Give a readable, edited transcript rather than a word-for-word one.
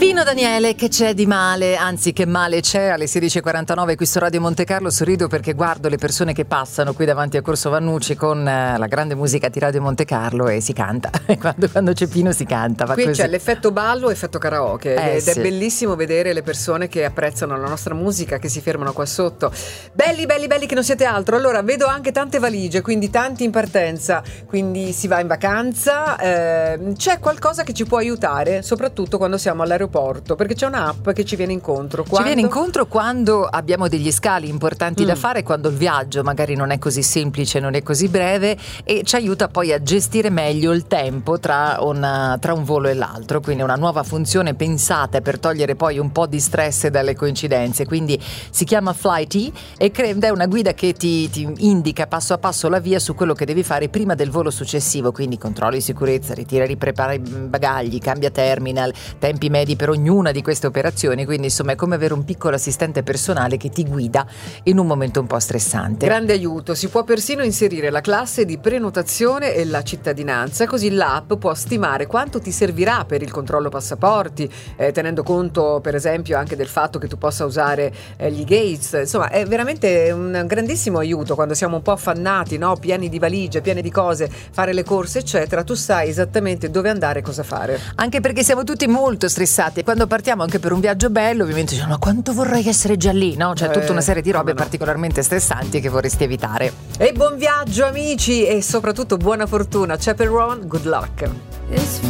Pino Daniele, che c'è di male, anzi che male c'è, alle 16.49 qui su Radio Monte Carlo. Sorrido perché guardo le persone che passano qui davanti a Corso Vannucci con la grande musica di Radio Monte Carlo e si canta. quando c'è Pino si canta. Qui così. C'è l'effetto ballo, effetto karaoke ed sì. è bellissimo vedere le persone che apprezzano la nostra musica, che si fermano qua sotto. Belli che non siete altro. Allora vedo anche tante valigie, quindi tanti in partenza, quindi si va in vacanza. C'è qualcosa che ci può aiutare, soprattutto quando siamo all'aeroporto, perché c'è un'app che ci viene incontro. Ci viene incontro quando abbiamo degli scali importanti da fare, quando il viaggio magari non è così semplice, non è così breve, e ci aiuta poi a gestire meglio il tempo tra un volo e l'altro. Quindi una nuova funzione pensata per togliere poi un po' di stress dalle coincidenze. Quindi si chiama Flighty ed è una guida che ti indica passo a passo la via su quello che devi fare prima del volo successivo. Quindi controlli di sicurezza, ritira e riprepara i bagagli, cambia terminal, tempi medi per ognuna di queste operazioni. Quindi insomma è come avere un piccolo assistente personale che ti guida in un momento un po' stressante. Grande aiuto, si può persino inserire la classe di prenotazione e la cittadinanza, così l'app può stimare quanto ti servirà per il controllo passaporti, tenendo conto per esempio anche del fatto che tu possa usare gli gates. Insomma è veramente un grandissimo aiuto quando siamo un po' affannati, no? Pieni di valigie, pieni di cose, fare le corse eccetera. Tu sai esattamente dove andare e cosa fare, anche perché siamo tutti molto stressati e quando partiamo anche per un viaggio bello ovviamente diciamo: ma quanto vorrei essere già lì, no? C'è tutta una serie di robe particolarmente stressanti che vorresti evitare. E buon viaggio amici, e soprattutto buona fortuna. Chaperone, good luck.